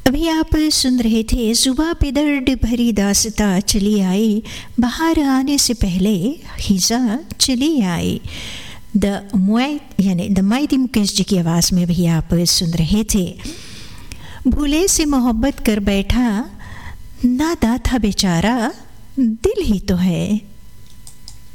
अभी आप सुन रहे थे जुबां पे दर्द भरी दास्तां चली आई, बाहर आने से पहले हिजा चली आई। द माइटी मुकेश जी की आवाज़ में भी आप सुन रहे थे। भूले से मोहब्बत कर बैठा, नादा था बेचारा, दिल ही तो है